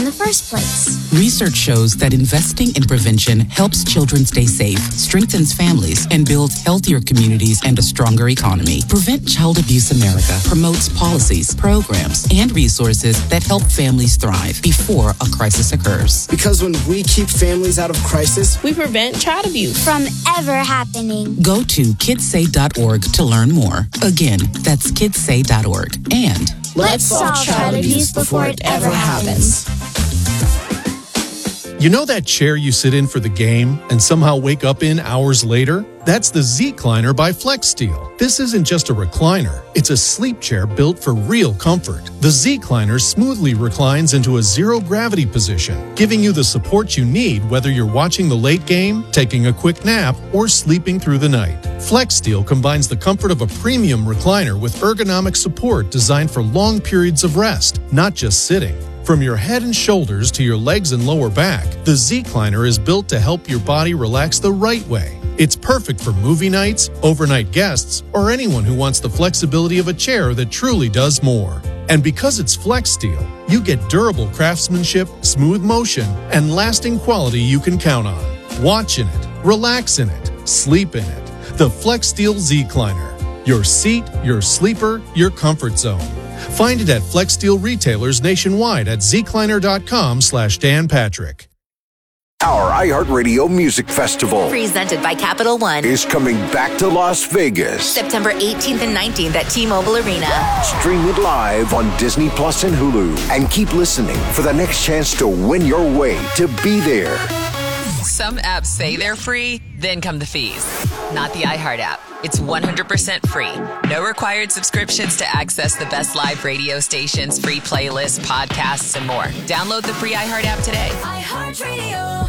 in the first place. Research shows that investing in prevention helps children stay safe, strengthens families, and builds healthier communities and a stronger economy. Prevent Child Abuse America promotes policies, programs, and resources that help families thrive before a crisis occurs. Because when we keep families out of crisis, we prevent child abuse from ever happening. Go to kidssay.org to learn more. Again, that's kidssay.org. And let's solve child abuse before it ever happens. You know that chair you sit in for the game and somehow wake up in hours later? That's the Z-Cliner by FlexSteel. This isn't just a recliner. It's a sleep chair built for real comfort. The Z-Cliner smoothly reclines into a zero-gravity position, giving you the support you need whether you're watching the late game, taking a quick nap, or sleeping through the night. FlexSteel combines the comfort of a premium recliner with ergonomic support designed for long periods of rest, not just sitting. From your head and shoulders to your legs and lower back, the Z-Cliner is built to help your body relax the right way. It's perfect for movie nights, overnight guests, or anyone who wants the flexibility of a chair that truly does more. And because it's FlexSteel, you get durable craftsmanship, smooth motion, and lasting quality you can count on. Watch in it, relax in it, sleep in it. The FlexSteel Z-Cliner. Your seat, your sleeper, your comfort zone. Find it at FlexSteel retailers nationwide at zcliner.com/Dan Patrick. Our iHeartRadio Music Festival, presented by Capital One, is coming back to Las Vegas. September 18th and 19th at T-Mobile Arena. Stream it live on Disney Plus and Hulu. And keep listening for the next chance to win your way to be there. Some apps say they're free, then come the fees. Not the iHeart app. It's 100% free. No required subscriptions to access the best live radio stations, free playlists, podcasts, and more. Download the free iHeart app today. iHeartRadio.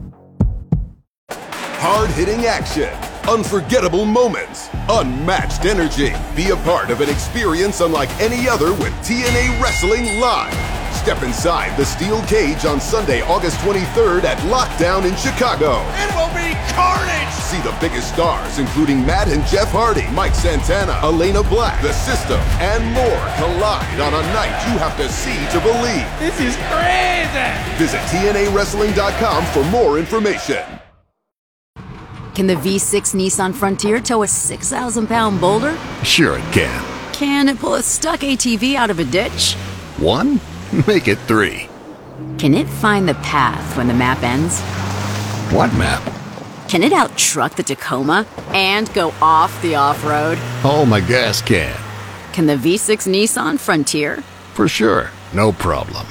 Hard-hitting action, unforgettable moments, unmatched energy. Be a part of an experience unlike any other with TNA Wrestling Live. Step inside the steel cage on Sunday, August 23rd at Lockdown in Chicago. It will be carnage! See the biggest stars, including Matt and Jeff Hardy, Mike Santana, Elena Black, The System, and more collide on a night you have to see to believe. This is crazy! Visit TNAWrestling.com for more information. Can the V6 Nissan Frontier tow a 6,000-pound boulder? Sure it can. Can it pull a stuck ATV out of a ditch? 1? Make it 3. Can it find the path when the map ends? What map? Can it out-truck the Tacoma and go off the off-road? Oh, my gas can. Can the V6 Nissan Frontier? For sure. No problem.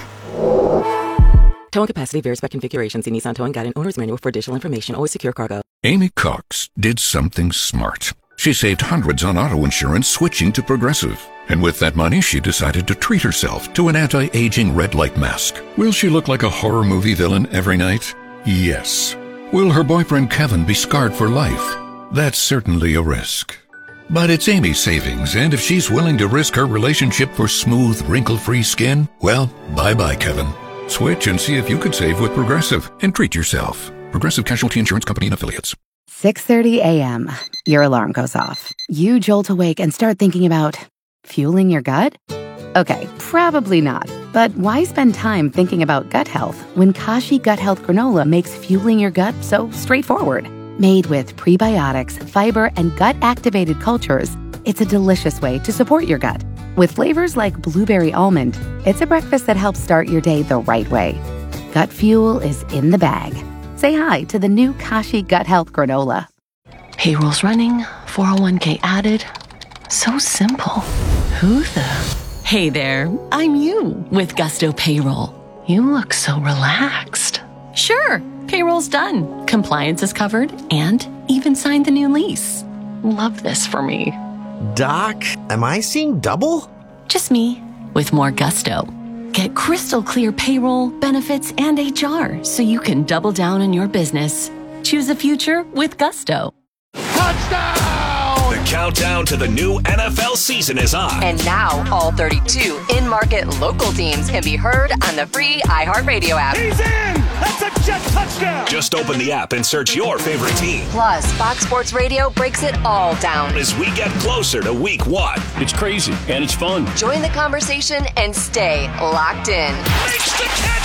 Towing capacity varies by configuration. See Nissan Towing Guide and Owner's Manual for additional information. Always secure cargo. Amy Cox did something smart. She saved hundreds on auto insurance switching to Progressive. And with that money, she decided to treat herself to an anti-aging red light mask. Will she look like a horror movie villain every night? Yes. Will her boyfriend Kevin be scarred for life? That's certainly a risk. But it's Amy's savings, and if she's willing to risk her relationship for smooth, wrinkle-free skin, well, bye-bye, Kevin. Switch and see if you could save with Progressive and treat yourself. Progressive Casualty Insurance Company and Affiliates. 6:30 a.m. Your alarm goes off. You jolt awake and start thinking about fueling your gut? Okay, probably not. But why spend time thinking about gut health when Kashi Gut Health Granola makes fueling your gut so straightforward? Made with prebiotics, fiber, and gut-activated cultures, it's a delicious way to support your gut. With flavors like blueberry almond, it's a breakfast that helps start your day the right way. Gut fuel is in the bag. Say hi to the new Kashi Gut Health Granola. Payroll's running, 401k added. So simple. Who the? Hey there, I'm you with Gusto Payroll. You look so relaxed. Sure, payroll's done. Compliance is covered and even signed the new lease. Love this for me. Doc, am I seeing double? Just me with more Gusto. Get crystal clear payroll, benefits, and HR so you can double down on your business. Choose a future with Gusto. Touchdown! The countdown to the new NFL season is on. And now all 32 in-market local teams can be heard on the free iHeartRadio app. He's in! That's a jet touchdown! Just open the app and search your favorite team. Plus, Fox Sports Radio breaks it all down as we get closer to week 1. It's crazy and it's fun. Join the conversation and stay locked in. Makes the catch! Live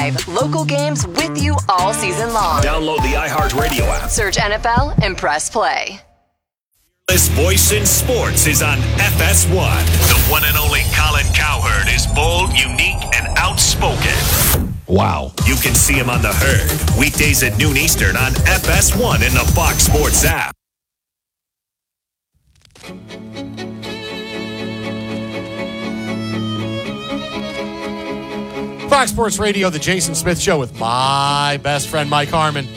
Live. Local games with you all season long. Download the iHeartRadio app. Search NFL and press play. This voice in sports is on FS1. The one and only Colin Cowherd is bold, unique, and outspoken. Wow. You can see him on The Herd, weekdays at noon Eastern on FS1 in the Fox Sports app. Fox Sports Radio, the Jason Smith Show with my best friend, Mike Harmon.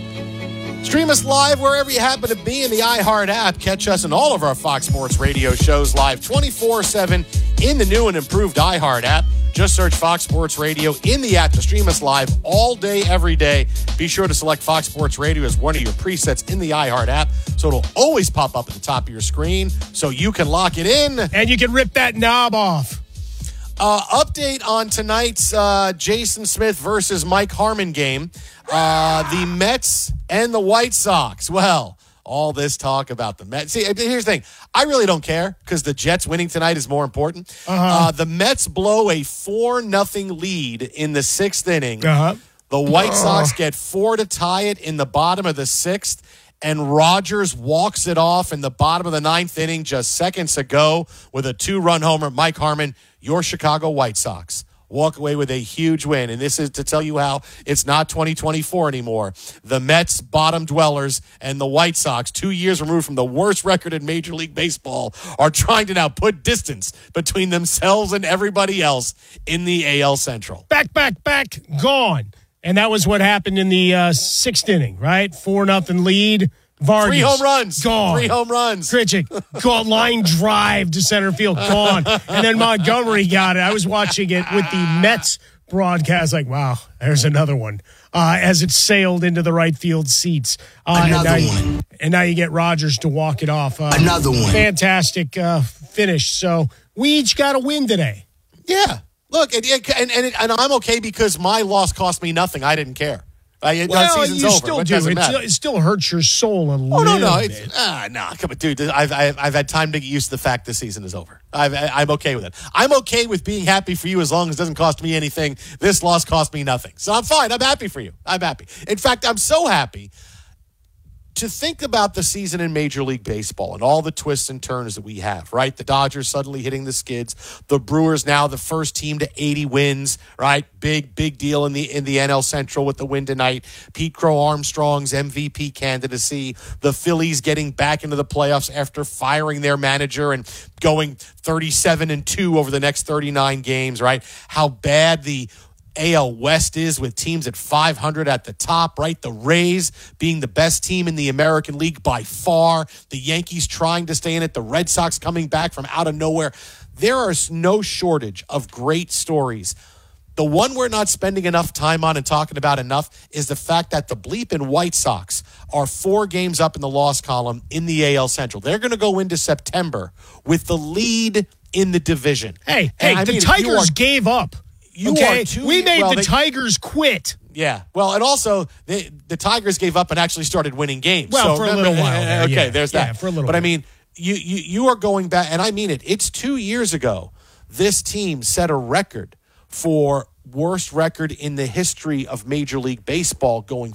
Stream us live wherever you happen to be in the iHeart app. Catch us in all of our Fox Sports Radio shows live 24/7 in the new and improved iHeart app. Just search Fox Sports Radio in the app to stream us live all day, every day. Be sure to select Fox Sports Radio as one of your presets in the iHeart app, so it'll always pop up at the top of your screen so you can lock it in. And you can rip that knob off. Update on tonight's Jason Smith versus Mike Harmon game. The Mets and the White Sox. Well, all this talk about the Mets. See, here's the thing. I really don't care because the Jets winning tonight is more important. The Mets blow a 4-0 lead in the 6th inning. The White Sox get 4 to tie it in the bottom of the 6th. And Rogers walks it off in the bottom of the 9th inning just seconds ago with a 2-run homer. Mike Harmon, your Chicago White Sox walk away with a huge win. And this is to tell you how it's not 2024 anymore. The Mets, bottom dwellers, and the White Sox, 2 years removed from the worst record in Major League Baseball, are trying to now put distance between themselves and everybody else in the AL Central. Back, gone. And that was what happened in the 6th inning, right? 4-0 lead. Vargas. 3 home runs. Gone. 3 home runs. Krichik, line drive to center field. Gone. And then Montgomery got it. I was watching it with the Mets broadcast. Like, wow, there's another one. As it sailed into the right field seats. Another one. And now you get Rogers to walk it off. Another one. Fantastic finish. So we each got a win today. Yeah. Look, and I'm okay because my loss cost me nothing. I didn't care. Well, you still do. It still hurts your soul a little bit. No, come on, dude. I've had time to get used to the fact this season is over. I'm okay with it. I'm okay with being happy for you as long as it doesn't cost me anything. This loss cost me nothing. So I'm fine. I'm happy for you. I'm happy. In fact, I'm so happy to think about the season in Major League Baseball and all the twists and turns that we have, right? The Dodgers suddenly hitting the skids. The Brewers now the first team to 80 wins, right? Big deal in the NL Central with the win tonight. Pete Crow Armstrong's MVP candidacy. The Phillies getting back into the playoffs after firing their manager and going 37-2 over the next 39 games, right? How bad the AL West is with teams at 500 at the top, right? The Rays being the best team in the American League by far. The Yankees trying to stay in it. The Red Sox coming back from out of nowhere. There is no shortage of great stories. The one we're not spending enough time on and talking about enough is the fact that the bleeping White Sox are 4 games up in the loss column in the AL Central. They're going to go into September with the lead in the division. Hey, the Tigers gave up. We made the Tigers quit. Yeah. Well, and also the Tigers gave up and actually started winning games. Well, for a little while. Okay, there's that. Yeah, for a little while. But I mean, you are going back, and I mean it. It's 2 years ago. This team set a record for worst record in the history of Major League Baseball, going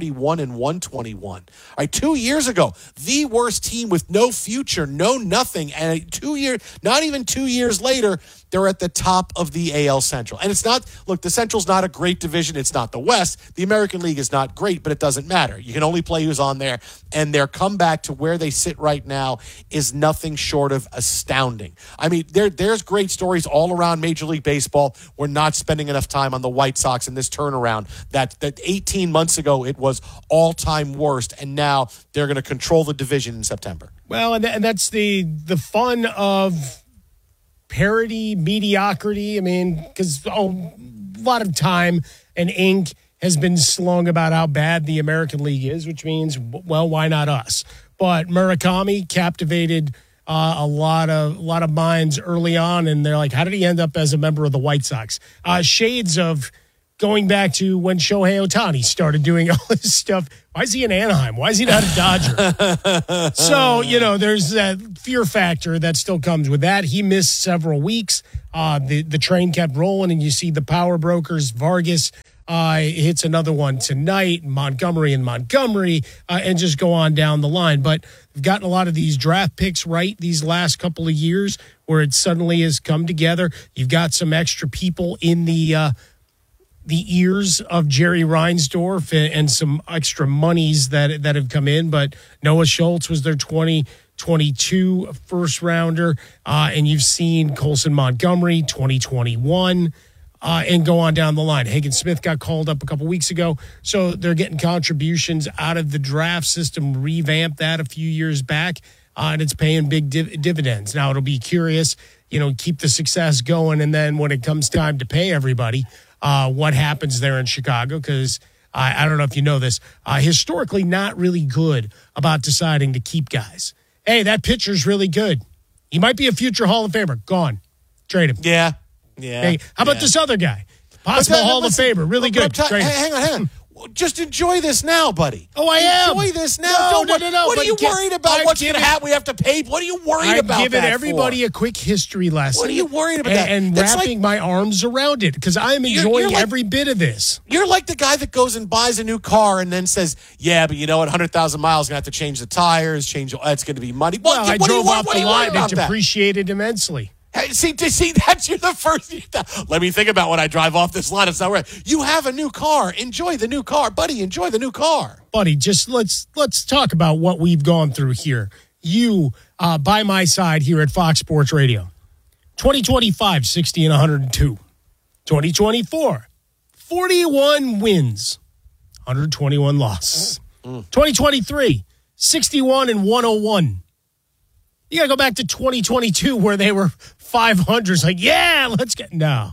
41-121. All right, 2 years ago, the worst team with no future, no nothing, and not even 2 years later, they're at the top of the AL Central. And it's not, look, the Central's not a great division. It's not the West. The American League is not great, but it doesn't matter. You can only play who's on there. And their comeback to where they sit right now is nothing short of astounding. I mean, there's great stories all around Major League Baseball. We're not spending enough time on the White Sox in this turnaround. That 18 months ago, it was all-time worst. And now they're going to control the division in September. Well, and that's the fun of parody, mediocrity. I mean, because a lot of time and ink has been slung about how bad the American League is, which means, well, why not us? But Murakami captivated a lot of minds early on, and they're like, how did he end up as a member of the White Sox? Shades of going back to when Shohei Ohtani started doing all this stuff. Why is he in Anaheim? Why is he not a Dodger? So, there's that fear factor that still comes with that. He missed several weeks. The train kept rolling, and you see the power brokers, Vargas, hits another one tonight, Montgomery, and just go on down the line. But we've gotten a lot of these draft picks right these last couple of years where it suddenly has come together. You've got some extra people in the ears of Jerry Reinsdorf and some extra monies that have come in. But Noah Schultz was their 2022 first rounder. And you've seen Colson Montgomery, 2021, and go on down the line. Hagen Smith got called up a couple weeks ago. So they're getting contributions out of the draft system, revamped that a few years back. And it's paying big dividends. Now, it'll be curious, keep the success going. And then when it comes time to pay everybody, what happens there in Chicago? Because I don't know if you know this, historically not really good about deciding to keep guys. Hey, that pitcher's really good. He might be a future Hall of Famer. Gone. Trade him. Yeah. Hey, how about this other guy? Possible Hall of Famer. Really good. Trade him. Hang on. Just enjoy this now, buddy. Oh, I am. Enjoy this now. No. What are you worried about? What's going to happen? We have to pay. What are you worried about? I'm giving everybody a quick history lesson. What are you worried about? And wrapping my arms around it because I'm enjoying every bit of this. You're like the guy that goes and buys a new car and then says, yeah, but you know what? 100,000 miles, going to have to change the tires, it's going to be money. Well, I drove off the lot and it depreciated immensely. Hey, see, that's you're the first. Let me think about when I drive off this lot. It's not right. You have a new car. Enjoy the new car, buddy. Enjoy the new car, buddy. Just let's talk about what we've gone through here. You by my side here at Fox Sports Radio. 2025, 60 and 102. 2024, 41 wins, 121 losses. 2023, 61 and 101. You got to go back to 2022 where they were 500. It's like, yeah, let's get no.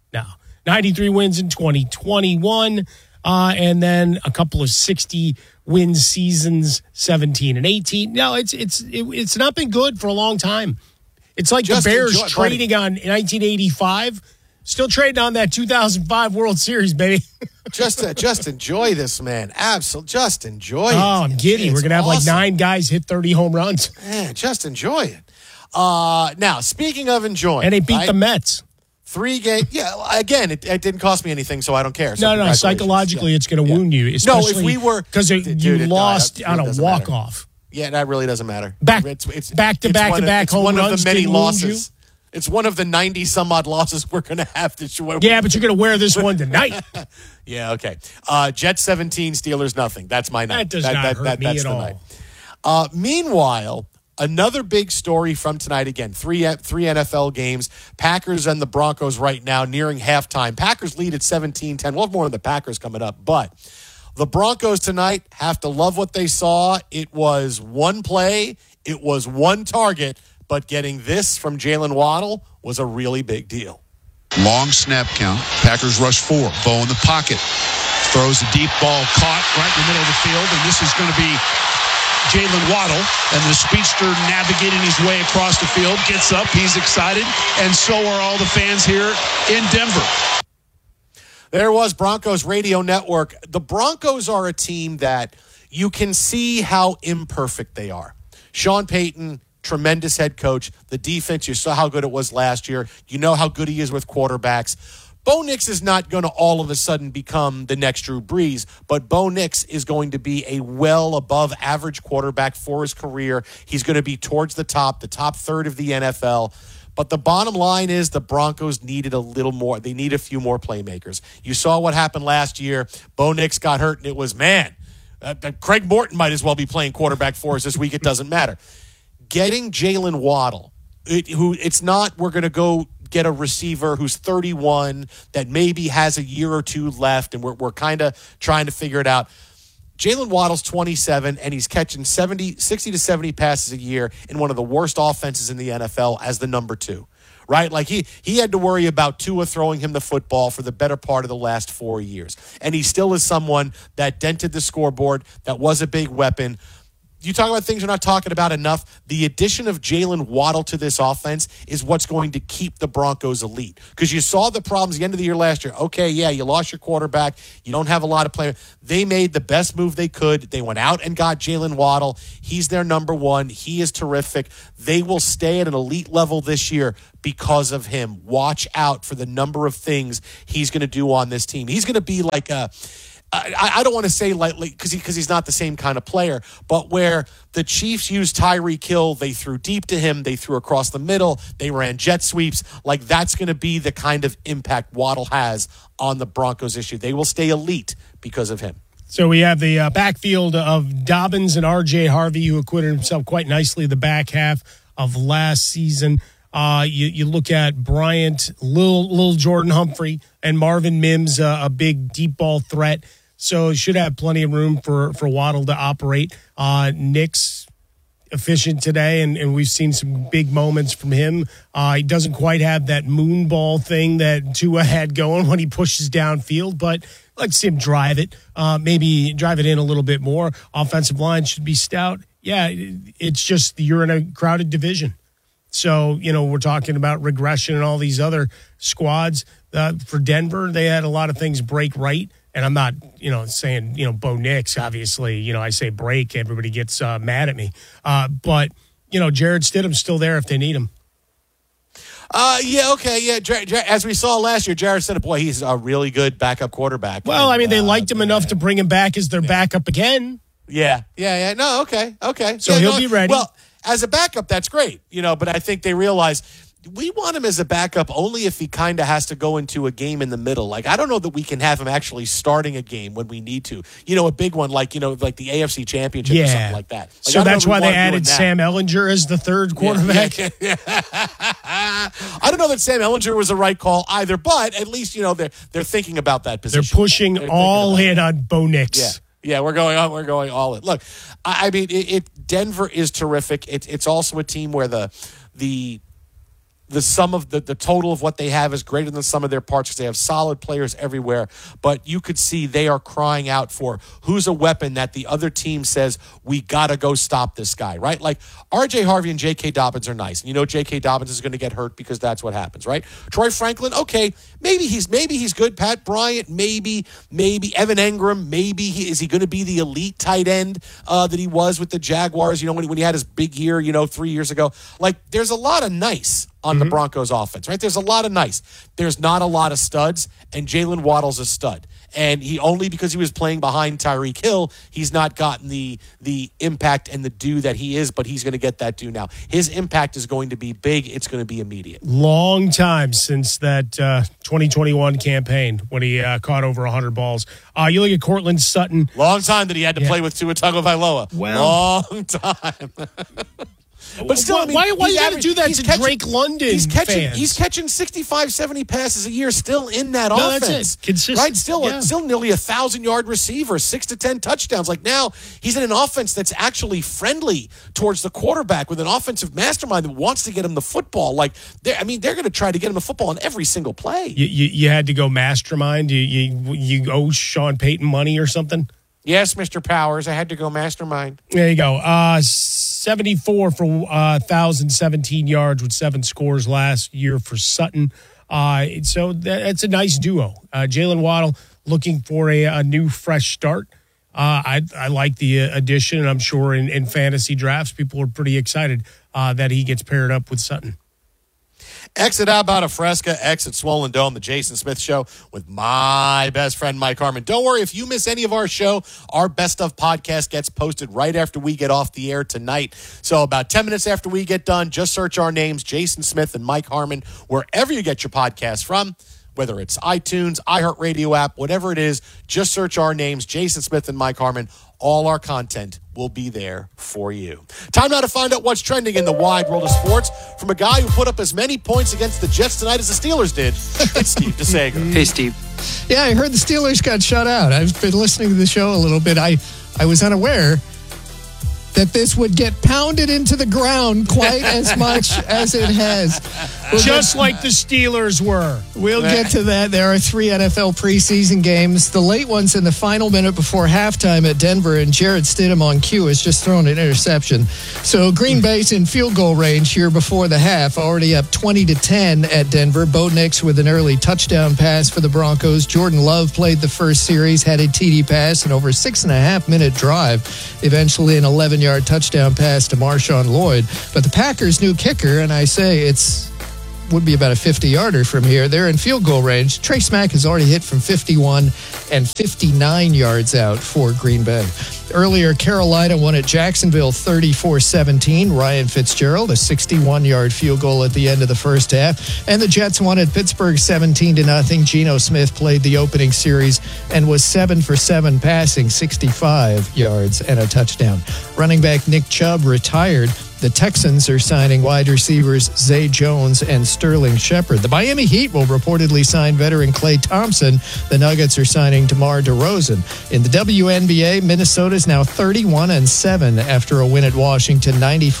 93 wins in 2021, and then a couple of 60-win seasons, 17 and 18. No, it's not been good for a long time. It's like the Bears trading on 1985, still trading on that 2005 World Series, baby. Just enjoy this, man. Absolutely, just enjoy it. Oh, I'm giddy. We're gonna have like 9 guys hit 30 home runs. Man, just enjoy it. Now, speaking of enjoying, and they beat the Mets. 3 games. Yeah, again, it didn't cost me anything, so I don't care. So no. Psychologically, it's going to wound you. No, if we were because you lost on a walk off. Yeah, that really doesn't matter. It's back-to-back home runs. One of the many losses. It's one of the 90-some-odd losses we're going to have to show. Yeah, but you're going to wear this one tonight. Yeah, okay. Jets 17, Steelers nothing. That's my night. That does not hurt me at all. Meanwhile, another big story from tonight. Again, three NFL games. Packers and the Broncos right now nearing halftime. Packers lead at 17-10. We'll have more on the Packers coming up. But the Broncos tonight have to love what they saw. It was one play. It was one target. But getting this from Jalen Waddle was a really big deal. Long snap count. Packers rush 4. Bo in the pocket. Throws a deep ball caught right in the middle of the field. And this is going to be Jalen Waddle. And the speedster navigating his way across the field. Gets up. He's excited. And so are all the fans here in Denver. There was Broncos Radio Network. The Broncos are a team that you can see how imperfect they are. Sean Payton, tremendous head coach. The defense, you saw how good it was last year. You know how good he is with quarterbacks. Bo Nix is not going to all of a sudden become the next Drew Brees, but Bo Nix is going to be a well above average quarterback for his career. He's going to be towards the top third of the NFL. But the bottom line is the Broncos needed a little more. They need a few more playmakers. You saw what happened last year. Bo Nix got hurt, and it was, Craig Morton might as well be playing quarterback for us this week. It doesn't matter. Getting Jalen Waddle, it's not we're going to go get a receiver who's 31 that maybe has a year or two left, and we're kind of trying to figure it out. Jalen Waddle's 27, and he's catching 60 to 70 passes a year in one of the worst offenses in the NFL as the number 2, right? Like he had to worry about Tua throwing him the football for the better part of the last 4 years. And he still is someone that dented the scoreboard, that was a big weapon. you talk about things we're not talking about enough. The addition of Jalen Waddle to this offense is what's going to keep the Broncos elite. Because you saw the problems at the end of the year last year. Okay, yeah, you lost your quarterback. You don't have a lot of players. They made the best move they could. They went out and got Jalen Waddle. He's their number one. He is terrific. They will stay at an elite level this year because of him. Watch out for the number of things he's going to do on this team. He's going to be like a... I don't want to say lightly because he's not the same kind of player, but where the Chiefs used Tyreek Hill, they threw deep to him, they threw across the middle, they ran jet sweeps. Like that's going to be the kind of impact Waddle has on the Broncos issue. They will stay elite because of him. So we have the backfield of Dobbins and R.J. Harvey, who acquitted himself quite nicely the back half of last season. You look at Bryant, Lil Jordan Humphrey, and Marvin Mims, a big deep ball threat. So should have plenty of room for Waddle to operate. Nick's efficient today, and we've seen some big moments from him. He doesn't quite have that moon ball thing that Tua had going when he pushes downfield, but let's see him drive it. Maybe drive it in a little bit more. Offensive line should be stout. Yeah, it's just you're in a crowded division. So, we're talking about regression and all these other squads. For Denver, they had a lot of things break right. And I'm not, saying, Bo Nix, obviously, I say break, everybody gets mad at me. But, Jared Stidham's still there if they need him. As we saw last year, Jared Stidham, boy, he's a really good backup quarterback. Well, they liked him enough to bring him back as their backup again. Yeah. No, okay. So he'll be ready. Well, as a backup, that's great, but I think they realize we want him as a backup only if he kind of has to go into a game in the middle. Like, I don't know that we can have him actually starting a game when we need to. A big one like the AFC Championship or something like that. So that's why they added Sam Ehlinger as the third quarterback? Yeah. I don't know that Sam Ehlinger was the right call either, but at least, they're thinking about that position. They're pushing all in on Bo Nix. Yeah, we're going all in. Look, Denver is terrific. It's also a team where the sum of the total of what they have is greater than the sum of their parts because they have solid players everywhere. But you could see they are crying out for who's a weapon that the other team says, we got to go stop this guy, right? Like R.J. Harvey and J.K. Dobbins are nice. And J.K. Dobbins is going to get hurt because that's what happens, right? Troy Franklin, okay, maybe he's good. Pat Bryant, maybe. Evan Engram, maybe. Is he going to be the elite tight end that he was with the Jaguars, when he had his big year, 3 years ago? Like, there's a lot of nice on the Broncos offense, right? There's a lot of nice. There's not a lot of studs, and Jalen Waddle's a stud. And he only because he was playing behind Tyreek Hill, he's not gotten the impact and the due that he is, but he's going to get that due now. His impact is going to be big. It's going to be immediate. Long time since that 2021 campaign when he caught over 100 balls. You look at Cortland Sutton. Long time that he had to play with Tua Tagovailoa. Well, long time. But still, why you got to do that to Drake London fans? He's catching 65, 70 passes a year still in that offense. That's it. Consistent. Right? Still nearly 1,000-yard receiver, 6 to 10 touchdowns. Like now, he's in an offense that's actually friendly towards the quarterback with an offensive mastermind that wants to get him the football. Like, they're going to try to get him the football on every single play. You had to go mastermind? You owe Sean Payton money or something? Yes, Mr. Powers. I had to go mastermind. There you go. 74 for 1,017 yards with 7 scores last year for Sutton. So that's a nice duo. Jalen Waddle looking for a new fresh start. I like the addition, and I'm sure in fantasy drafts, people are pretty excited that he gets paired up with Sutton. Exit Outbound of Fresca, exit Swollen Dome, the Jason Smith Show with my best friend, Mike Harmon. Don't worry, if you miss any of our show, our Best Of podcast gets posted right after we get off the air tonight. So about 10 minutes after we get done, just search our names, Jason Smith and Mike Harmon, wherever you get your podcast from, whether it's iTunes, iHeartRadio app, whatever it is, just search our names, Jason Smith and Mike Harmon. All our content will be there for you. Time now to find out what's trending in the wide world of sports from a guy who put up as many points against the Jets tonight as the Steelers did. It's Steve DeSager. Hey, Steve. Yeah, I heard the Steelers got shut out. I've been listening to the show a little bit. I was unaware that this would get pounded into the ground quite as much as it has. Just like the Steelers were. We'll get to that. There are 3 NFL preseason games. The late ones in the final minute before halftime at Denver, and Jarrett Stidham on cue has just thrown an interception. So Green Bay's in field goal range here before the half, already up 20-10 at Denver. Bo Nix with an early touchdown pass for the Broncos. Jordan Love played the first series, had a TD pass, and over 6.5-minute drive. Eventually an 11-yard touchdown pass to Marshawn Lloyd. But the Packers' new kicker, and I say would be about a 50-yarder from here. They're in field goal range. Trey Smack has already hit from 51 and 59 yards out for Green Bay. Earlier, Carolina won at Jacksonville 34-17. Ryan Fitzgerald, a 61-yard field goal at the end of the first half. And the Jets won at Pittsburgh 17-0. Geno Smith played the opening series and was 7 for 7 passing, 65 yards and a touchdown. Running back Nick Chubb retired. The Texans are signing wide receivers Zay Jones and Sterling Shepard. The Miami Heat will reportedly sign veteran Klay Thompson. The Nuggets are signing DeMar DeRozan. In the WNBA, Minnesota is now 31-7 after a win at Washington,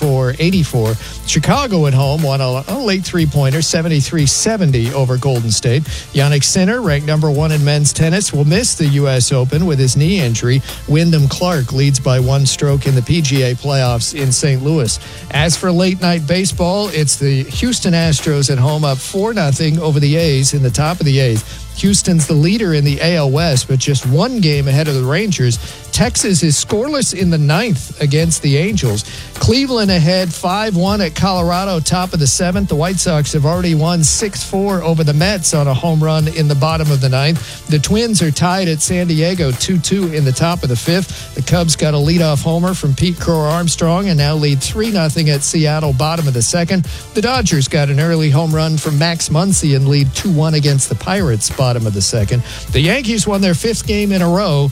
94-84. Chicago at home won a late three-pointer, 73-70 over Golden State. Jannik Sinner, ranked number 1 in men's tennis, will miss the U.S. Open with his knee injury. Wyndham Clark leads by 1 stroke in the PGA playoffs in St. Louis. As for late-night baseball, it's the Houston Astros at home up 4-0 over the A's in the top of the 8th. Houston's the leader in the AL West, but just 1 game ahead of the Rangers. Texas is scoreless in the 9th against the Angels. Cleveland ahead 5-1 at Colorado, top of the 7th. The White Sox have already won 6-4 over the Mets on a home run in the bottom of the 9th. The Twins are tied at San Diego 2-2 in the top of the 5th. The Cubs got a leadoff homer from Pete Crow-Armstrong and now lead 3-0 at Seattle, bottom of the 2nd. The Dodgers got an early home run from Max Muncy and lead 2-1 against the Pirates, bottom of the 2nd. The Yankees won their 5th game in a row.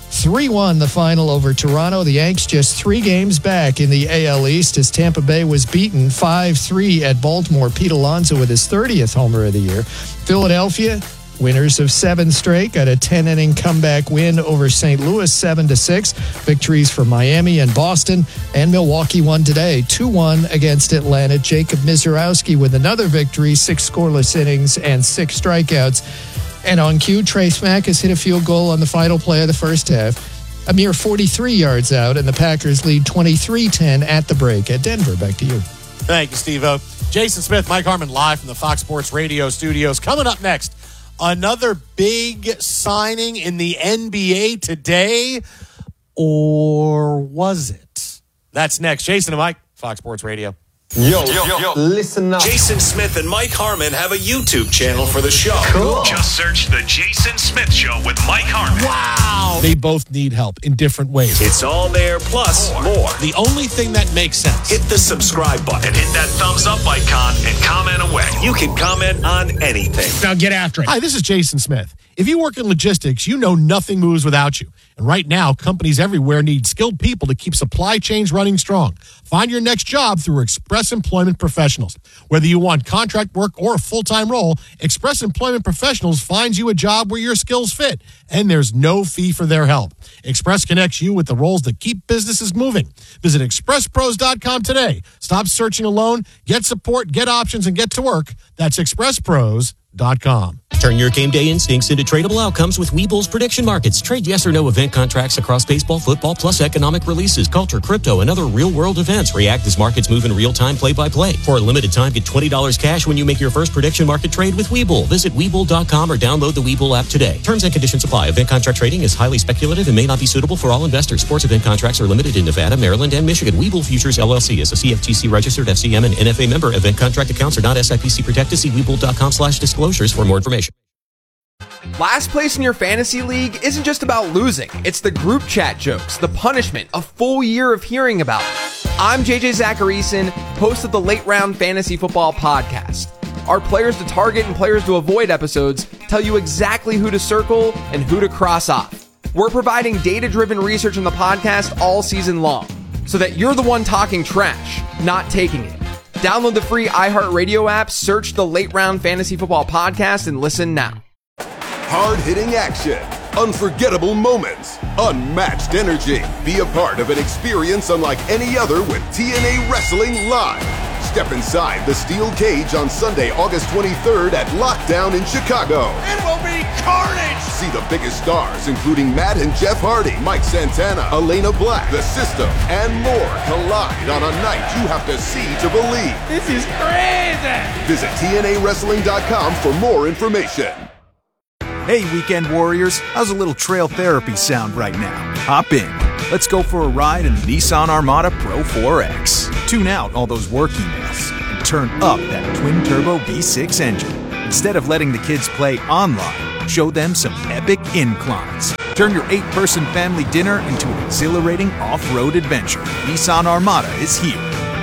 3-1 the final over Toronto. The Yanks just 3 games back in the AL East as Tampa Bay was beaten 5-3 at Baltimore. Pete Alonso with his 30th homer of the year. Philadelphia, winners of 7 straight, got a 10-inning comeback win over St. Louis, 7-6. Victories for Miami and Boston, and Milwaukee won today, 2-1 against Atlanta. Jacob Misiorowski with another victory, 6 scoreless innings and 6 strikeouts. And on cue, Trey Smack has hit a field goal on the final play of the first half. A mere 43 yards out, and the Packers lead 23-10 at the break at Denver. Back to you. Thank you, Steve-O. Jason Smith, Mike Harmon, live from the Fox Sports Radio studios. Coming up next, another big signing in the NBA today. Or was it? That's next. Jason and Mike, Fox Sports Radio. Yo, listen up. Jason Smith and Mike Harmon have a YouTube channel for the show. Cool. Just search The Jason Smith Show with Mike Harmon. Wow. They both need help in different ways. It's all there, plus more. The only thing that makes sense. Hit the subscribe button and hit that thumbs up icon and comment away. You can comment on anything. Now get after it. Hi, this is Jason Smith. If you work in logistics, you know nothing moves without you. And right now, companies everywhere need skilled people to keep supply chains running strong. Find your next job through Express Employment Professionals. Whether you want contract work or a full-time role, Express Employment Professionals finds you a job where your skills fit, and there's no fee for their help. Express connects you with the roles that keep businesses moving. Visit expresspros.com today. Stop searching alone. Get support, get options, and get to work. That's expresspros.com. Turn your game day instincts into tradable outcomes with Webull's prediction markets. Trade yes or no event contracts across baseball, football, plus economic releases, culture, crypto, and other real-world events. React as markets move in real time, play-by-play. For a limited time, get $20 cash when you make your first prediction market trade with Webull. Visit Webull.com or download the Webull app today. Terms and conditions apply. Event contract trading is highly speculative and may not be suitable for all investors. Sports event contracts are limited in Nevada, Maryland, and Michigan. Webull Futures, LLC is a CFTC registered FCM and NFA member. Event contract accounts are not SIPC protected. See Webull.com/disclosures for more information. Last place in your fantasy league isn't just about losing. It's the group chat jokes, the punishment, a full year of hearing about it. I'm JJ Zacharyson, host of the Late Round Fantasy Football Podcast. Our Players to Target and Players to Avoid episodes tell you exactly who to circle and who to cross off. We're providing data-driven research in the podcast all season long, so that you're the one talking trash, not taking it. Download the free iHeartRadio app, search the Late Round Fantasy Football Podcast, and listen now. Hard-hitting action, unforgettable moments, unmatched energy. Be a part of an experience unlike any other with TNA Wrestling Live. Step inside the steel cage on Sunday, August 23rd at Lockdown in Chicago. It will be carnage! See the biggest stars, including Matt and Jeff Hardy, Mike Santana, Elena Black, The System, and more collide on a night you have to see to believe. This is crazy! Visit TNAWrestling.com for more information. Hey, Weekend Warriors, how's a little trail therapy sound right now? Hop in. Let's go for a ride in the Nissan Armada Pro 4X. Tune out all those work emails and turn up that twin-turbo V6 engine. Instead of letting the kids play online, show them some epic inclines. Turn your 8-person family dinner into an exhilarating off-road adventure. Nissan Armada is here.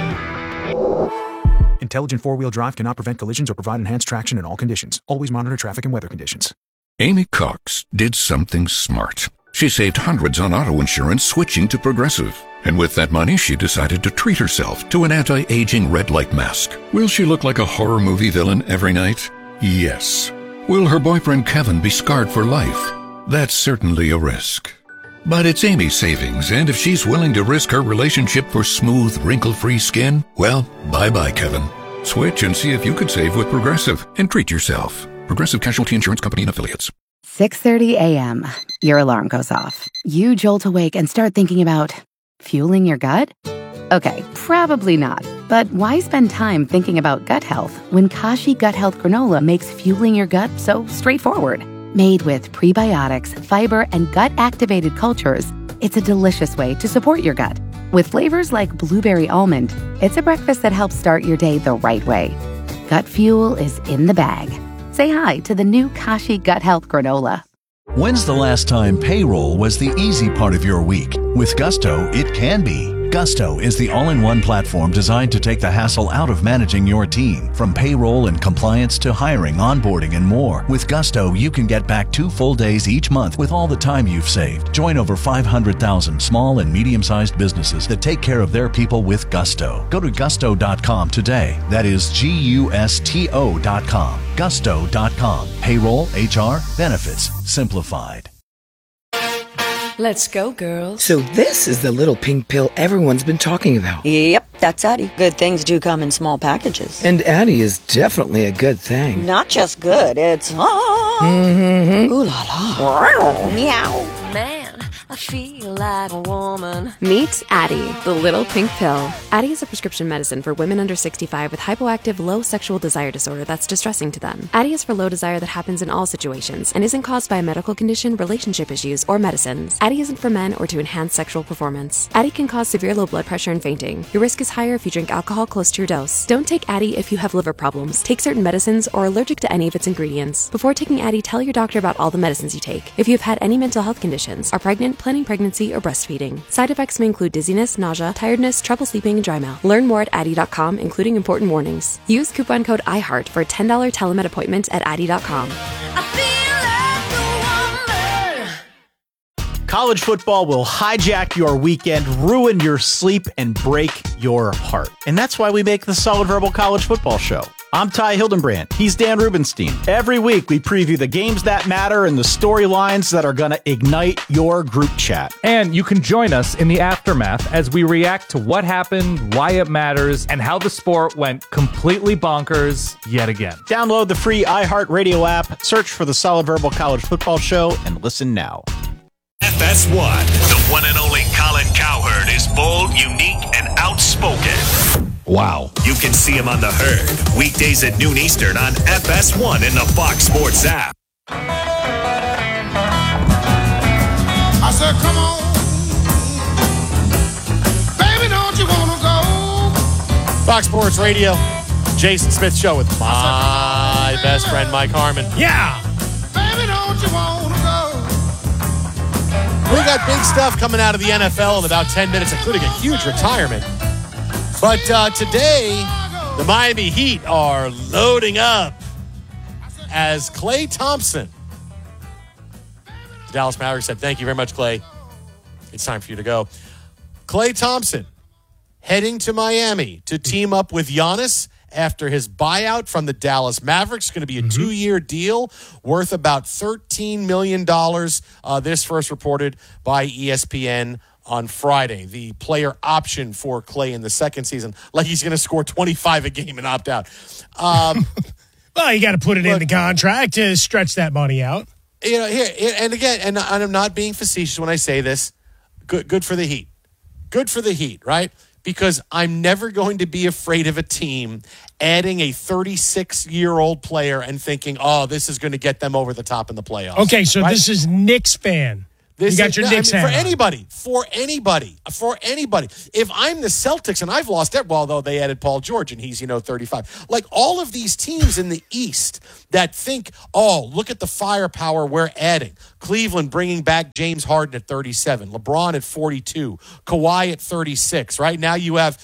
Intelligent four-wheel drive cannot prevent collisions or provide enhanced traction in all conditions. Always monitor traffic and weather conditions. Amy Cox did something smart. She saved hundreds on auto insurance switching to Progressive. And with that money, she decided to treat herself to an anti-aging red light mask. Will she look like a horror movie villain every night? Yes. Will her boyfriend Kevin be scarred for life? That's certainly a risk. But it's Amy's savings, and if she's willing to risk her relationship for smooth, wrinkle-free skin, well, bye-bye, Kevin. Switch and see if you could save with Progressive and treat yourself. Progressive Casualty Insurance Company and Affiliates. 6:30 a.m. Your alarm goes off. You jolt awake and start thinking about fueling your gut? Okay, probably not. But why spend time thinking about gut health when Kashi Gut Health Granola makes fueling your gut so straightforward? Made with prebiotics, fiber, and gut-activated cultures, it's a delicious way to support your gut. With flavors like blueberry almond, it's a breakfast that helps start your day the right way. Gut fuel is in the bag. Say hi to the new Kashi Gut Health Granola. When's the last time payroll was the easy part of your week? With Gusto, it can be. Gusto is the all-in-one platform designed to take the hassle out of managing your team. From payroll and compliance to hiring, onboarding, and more. With Gusto, you can get back 2 full days each month with all the time you've saved. Join over 500,000 small and medium-sized businesses that take care of their people with Gusto. Go to gusto.com today. That is Gusto.com. Gusto.com. Payroll, HR, benefits, simplified. Let's go, girls. So this is the little pink pill everyone's been talking about. Yep, that's Addie. Good things do come in small packages. And Addie is definitely a good thing. Not just good, it's... Mm-hmm. Ooh la la. Meow. Man, I feel like a woman. Meet Addie, the little pink pill. Addie is a prescription medicine for women under 65 with hypoactive low sexual desire disorder that's distressing to them. Addie is for low desire that happens in all situations and isn't caused by a medical condition, relationship issues, or medicines. Addie isn't for men or to enhance sexual performance. Addie can cause severe low blood pressure and fainting. Your risk is higher if you drink alcohol close to your dose. Don't take Addie if you have liver problems, take certain medicines, or are allergic to any of its ingredients. Before taking Addie, tell your doctor about all the medicines you take. If you have had any mental health conditions, are pregnant, planning pregnancy, or breastfeeding. Side effects may include dizziness, nausea, tiredness, trouble sleeping, and dry mouth. Learn more at Addie.com, including important warnings. Use coupon code IHEART for a $10 telemed appointment at Addie.com. College football will hijack your weekend, ruin your sleep, and break your heart. And that's why we make the Solid Verbal College Football Show. I'm Ty Hildenbrand. He's Dan Rubenstein. Every week, we preview the games that matter and the storylines that are going to ignite your group chat. And you can join us in the aftermath as we react to what happened, why it matters, and how the sport went completely bonkers yet again. Download the free iHeartRadio app, search for the Solid Verbal College Football Show, and listen now. FS1, the one and only Colin Cowherd is bold, unique, and outspoken. Wow. You can see him on The Herd, weekdays at noon Eastern on FS1 in the Fox Sports app. I said, come on, baby, don't you want to go? Fox Sports Radio, Jason Smith Show with my best friend, Mike Harmon. Yeah. Baby, don't you want to go? We got big stuff coming out of the NFL in about 10 minutes, including a huge retirement. But today, the Miami Heat are loading up as Klay Thompson. The Dallas Mavericks said, thank you very much, Klay. It's time for you to go. Klay Thompson heading to Miami to team up with Giannis after his buyout from the Dallas Mavericks. It's going to be a 2-year deal worth about $13 million. This first reported by ESPN on Friday. The player option for Klay in the second season, like he's going to score 25 a game and opt out. Well, you got to put it in the contract to stretch that money out. You know, here and again, and I'm not being facetious when I say this. Good for the Heat. Good for the Heat, right? Because I'm never going to be afraid of a team adding a 36-year-old player and thinking, oh, this is going to get them over the top in the playoffs. Okay, so right? This is Knicks fan. You got your Knicks hat for anybody. If I'm the Celtics and I've lost it, well, though they added Paul George and he's 35. Like all of these teams in the East that think, oh, look at the firepower we're adding. Cleveland bringing back James Harden at 37, LeBron at 42, Kawhi at 36. Right now you have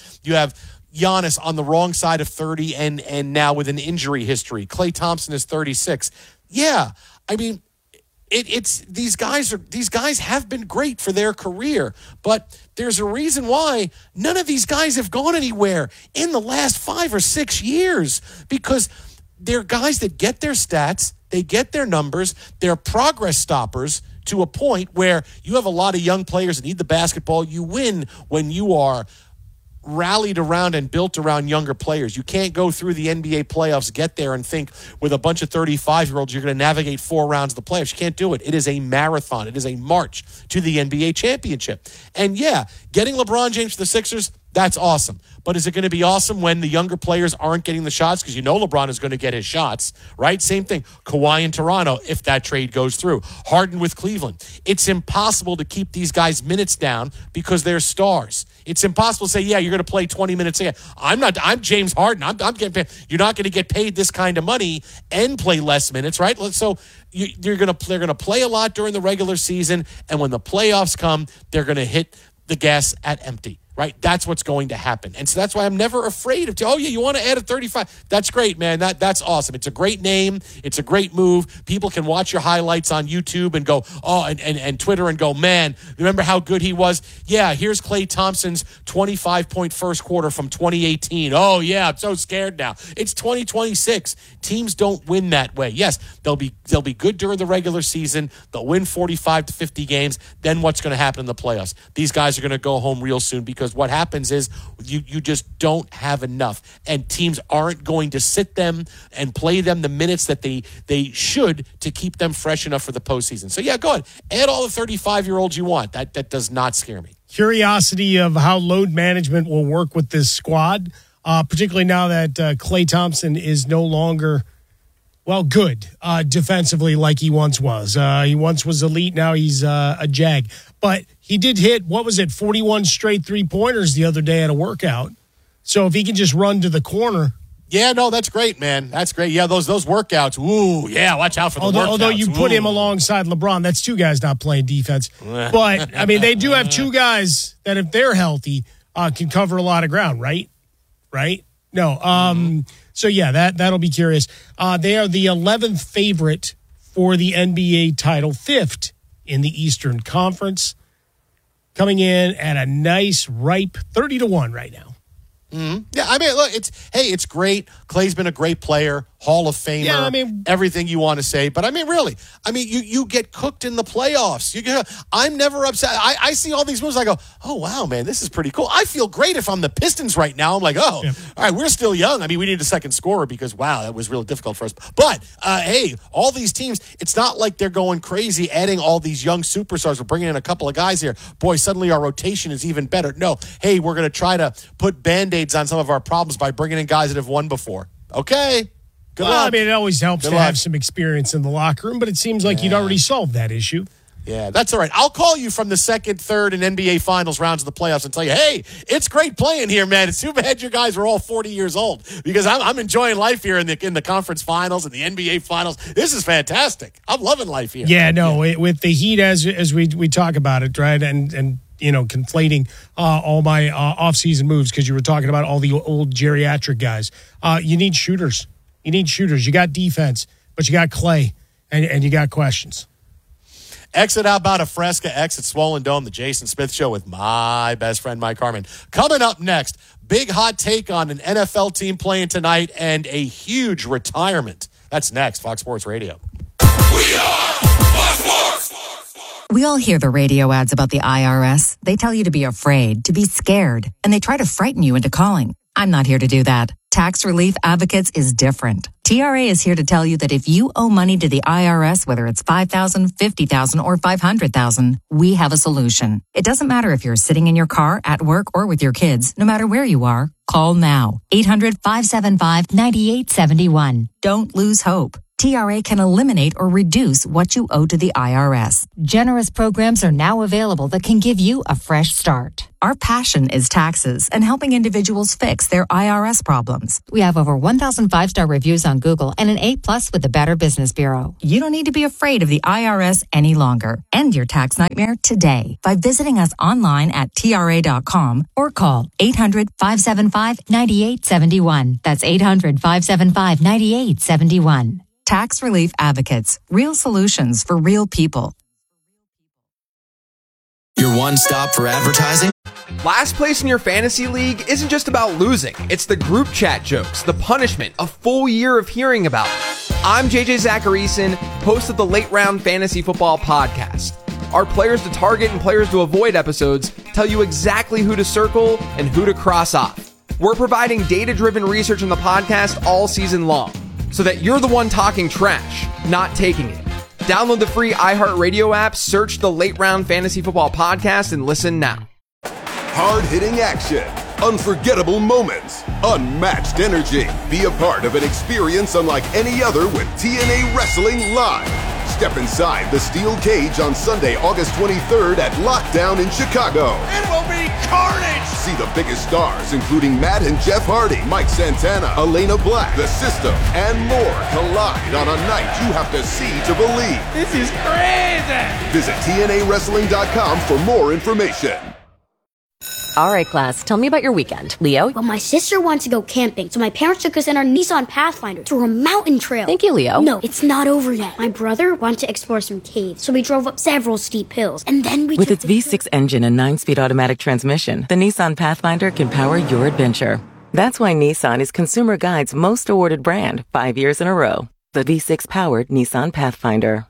Giannis on the wrong side of 30 and now with an injury history. Klay Thompson is 36. Yeah, I mean. It's these guys have been great for their career, but there's a reason why none of these guys have gone anywhere in the last 5 or 6 years, because they're guys that get their stats, they get their numbers, they're progress stoppers to a point where you have a lot of young players that need the basketball. You win when you are rallied around and built around younger players. You can't go through the NBA playoffs, get there and think with a bunch of 35-year-olds you're going to navigate 4 rounds of the playoffs. You can't do it. It is a marathon. It is a march to the NBA championship. And yeah, getting LeBron James to the Sixers, that's awesome. But is it going to be awesome when the younger players aren't getting the shots? Because LeBron is going to get his shots, right? Same thing. Kawhi in Toronto, if that trade goes through. Harden with Cleveland. It's impossible to keep these guys' minutes down because they're stars. It's impossible to say, yeah, you're going to play 20 minutes a game. I'm James Harden. I'm getting paid. You're not going to get paid this kind of money and play less minutes, right? So they're going to play a lot during the regular season, and when the playoffs come, they're going to hit the gas at empty. Right? That's what's going to happen. And so that's why I'm never afraid of, you want to add a 35. That's great, man. That's awesome. It's a great name. It's a great move. People can watch your highlights on YouTube and go, and Twitter and go, man, remember how good he was? Yeah, here's Klay Thompson's 25-point first quarter from 2018. Oh, yeah, I'm so scared now. It's 2026. Teams don't win that way. Yes, they'll be good during the regular season. They'll win 45 to 50 games. Then what's going to happen in the playoffs? These guys are going to go home real soon because what happens is you just don't have enough, and teams aren't going to sit them and play them the minutes that they should to keep them fresh enough for the postseason. So yeah, go ahead. Add all the 35-year-olds you want. That does not scare me. Curiosity of how load management will work with this squad, particularly now that Klay Thompson is no longer good defensively like he once was. He once was elite. Now he's a jag. But he did hit, 41 straight three-pointers the other day at a workout. So if he can just run to the corner. Yeah, no, that's great, man. That's great. Yeah, those workouts. Ooh, yeah, watch out for the workouts. Although you put him alongside LeBron, that's 2 guys not playing defense. But, I mean, they do have 2 guys that, if they're healthy, can cover a lot of ground, right? Right? No. So, yeah, that'll be curious. They are the 11th favorite for the NBA title, 5th in the Eastern Conference, coming in at a nice, ripe 30-1 right now. Mm-hmm. Yeah, I mean, look, it's great. Klay's been a great player, Hall of Famer, yeah, I mean, everything you want to say. But I mean, really, you get cooked in the playoffs. I'm never upset. I see all these moves. I go, oh, wow, man, this is pretty cool. I feel great if I'm the Pistons right now. I'm like, all right, we're still young. I mean, we need a second scorer because, wow, that was really difficult for us. But, hey, all these teams, it's not like they're going crazy adding all these young superstars. We're bringing in a couple of guys here. Boy, suddenly our rotation is even better. No, hey, we're going to try to put Band-Aids on some of our problems by bringing in guys that have won before. Okay. Good luck. I mean, it always helps to have some experience in the locker room, but it seems like you'd already solved that issue. Yeah, that's all right. I'll call you from the second, third, and NBA Finals rounds of the playoffs and tell you, hey, it's great playing here, man. It's too bad you guys are all 40 years old because I'm enjoying life here in the conference finals and the NBA Finals. This is fantastic. I'm loving life here. Yeah, no, with the Heat as we talk about it, right, and conflating all my off-season moves because you were talking about all the old geriatric guys. You need shooters. You got defense, but you got Klay, and you got questions. Exit outbound of Fresca, exit Swollen Dome, the Jason Smith Show with my best friend, Mike Harmon. Coming up next, big hot take on an NFL team playing tonight and a huge retirement. That's next, Fox Sports Radio. We are Fox Sports. We all hear the radio ads about the IRS. They tell you to be afraid, to be scared, and they try to frighten you into calling. I'm not here to do that. Tax Relief Advocates is different. TRA is here to tell you that if you owe money to the IRS, whether it's $5,000, $50,000, or $500,000, we have a solution. It doesn't matter if you're sitting in your car, at work, or with your kids. No matter where you are, call now. 800-575-9871. Don't lose hope. TRA can eliminate or reduce what you owe to the IRS. Generous programs are now available that can give you a fresh start. Our passion is taxes and helping individuals fix their IRS problems. We have over 1,000 5-star reviews on Google and an A+ with the Better Business Bureau. You don't need to be afraid of the IRS any longer. End your tax nightmare today by visiting us online at TRA.com or call 800-575-9871. That's 800-575-9871. Tax Relief Advocates. Real solutions for real people. Your one stop for advertising? Last place in your fantasy league isn't just about losing. It's the group chat jokes, the punishment, a full year of hearing about it. I'm JJ Zacharyson, host of the Late Round Fantasy Football Podcast. Our players to target and players to avoid episodes tell you exactly who to circle and who to cross off. We're providing data-driven research in the podcast all season long, so that you're the one talking trash, not taking it. Download the free iHeartRadio app, search the Late Round Fantasy Football Podcast, and listen now. Hard-hitting action, unforgettable moments, unmatched energy. Be a part of an experience unlike any other with TNA Wrestling Live. Step inside the steel cage on Sunday, August 23rd at Lockdown in Chicago. It will be carnage! See the biggest stars, including Matt and Jeff Hardy, Mike Santana, Elena Black, The System, and more collide on a night you have to see to believe. This is crazy! Visit TNAWrestling.com for more information. All right, class, tell me about your weekend. Leo? Well, my sister wanted to go camping, so my parents took us in our Nissan Pathfinder to a mountain trail. Thank you, Leo. No, it's not over yet. My brother wanted to explore some caves, so we drove up several steep hills, and then we With its V6 engine and 9-speed automatic transmission, the Nissan Pathfinder can power your adventure. That's why Nissan is Consumer Guide's most awarded brand 5 years in a row. The V6-powered Nissan Pathfinder.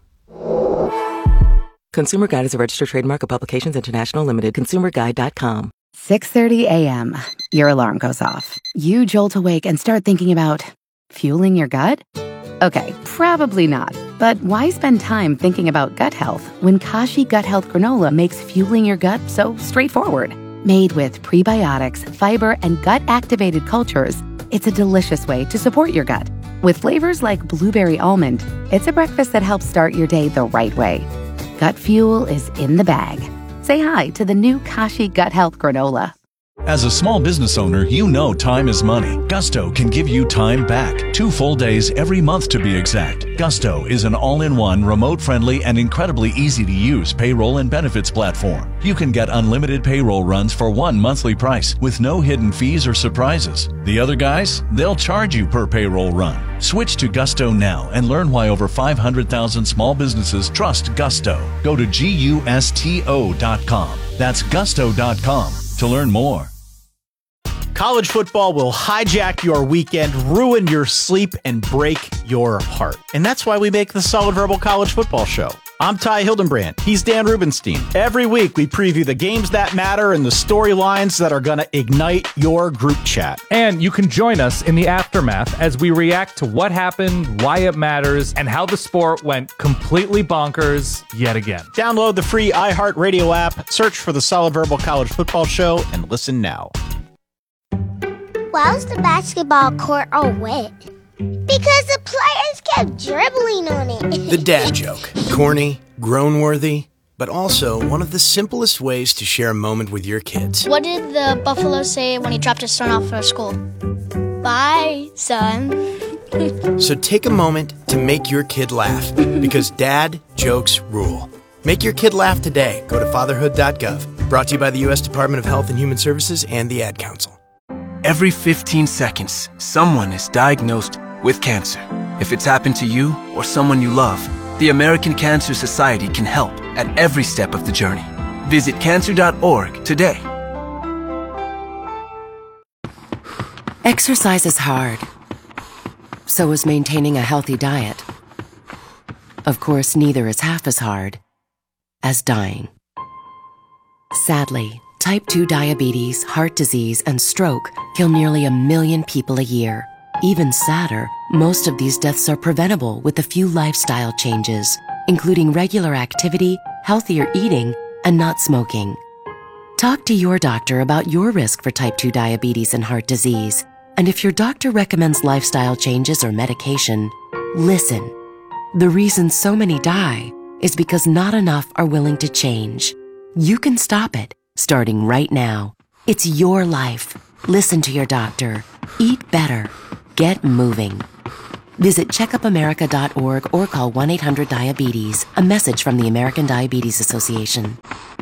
Consumer Guide is a registered trademark of Publications International Limited. ConsumerGuide.com. 6:30 a.m. Your alarm goes off. You jolt awake and start thinking about fueling your gut? Okay, probably not. But why spend time thinking about gut health when Kashi Gut Health Granola makes fueling your gut so straightforward? Made with prebiotics, fiber, and gut-activated cultures, it's a delicious way to support your gut. With flavors like blueberry almond, it's a breakfast that helps start your day the right way. Gut fuel is in the bag. Say hi to the new Kashi Gut Health Granola. As a small business owner, you know time is money. Gusto can give you time back. 2 full days every month to be exact. Gusto is an all-in-one, remote-friendly, and incredibly easy-to-use payroll and benefits platform. You can get unlimited payroll runs for one monthly price with no hidden fees or surprises. The other guys, they'll charge you per payroll run. Switch to Gusto now and learn why over 500,000 small businesses trust Gusto. Go to GUSTO.com. That's Gusto.com to learn more. College football will hijack your weekend, ruin your sleep, and break your heart. And that's why we make the Solid Verbal College Football Show. I'm Ty Hildenbrand. He's Dan Rubenstein. Every week, we preview the games that matter and the storylines that are going to ignite your group chat. And you can join us in the aftermath as we react to what happened, why it matters, and how the sport went completely bonkers yet again. Download the free iHeartRadio app, search for the Solid Verbal College Football Show, and listen now. Why was the basketball court all wet? Because the players kept dribbling on it. The dad joke. Corny, groan-worthy, but also one of the simplest ways to share a moment with your kids. What did the buffalo say when he dropped his son off for school? Bye, son. So take a moment to make your kid laugh, because dad jokes rule. Make your kid laugh today. Go to fatherhood.gov. Brought to you by the U.S. Department of Health and Human Services and the Ad Council. Every 15 seconds, someone is diagnosed with cancer. If it's happened to you or someone you love, the American Cancer Society can help. at every step of the journey. Visit cancer.org today. Exercise is hard. So is maintaining a healthy diet. Of course, neither is half as hard as dying. Sadly, type 2 diabetes, heart disease, and stroke kill nearly 1 million people a year. Even sadder, most of these deaths are preventable with a few lifestyle changes, including regular activity, healthier eating, and not smoking. Talk to your doctor about your risk for type 2 diabetes and heart disease. And if your doctor recommends lifestyle changes or medication, listen. The reason so many die is because not enough are willing to change. You can stop it, starting right now. It's your life. Listen to your doctor. Eat better. Get moving. Visit checkupamerica.org or call 1-800-DIABETES. A message from the American Diabetes Association.